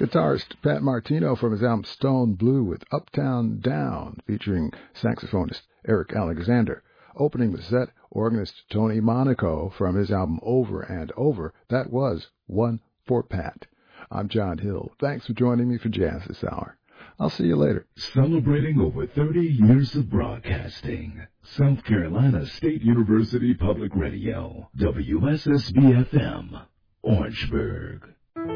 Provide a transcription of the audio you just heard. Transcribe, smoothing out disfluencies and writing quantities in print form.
guitarist Pat Martino from his album Stone Blue with Uptown Down, featuring saxophonist Eric Alexander. Opening the set, organist Tony Monaco from his album Over and Over. That was One for Pat. I'm John Hill. Thanks for joining me for Jazz this hour. I'll see you later. Celebrating over 30 years of broadcasting. South Carolina State University Public Radio, WSSB-FM, Orangeburg.